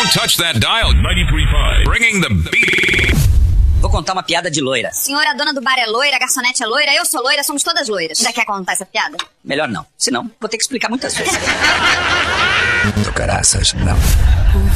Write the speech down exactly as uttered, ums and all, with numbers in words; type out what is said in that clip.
Don't touch that dial. ninety-three point five. Bringing the beat. Vou contar uma piada de loira. Senhora, a dona do bar é loira, a garçonete é loira, eu sou loira, somos todas loiras. Já quer contar essa piada? Melhor não. Senão, vou ter que explicar muitas vezes. Do caraças, não.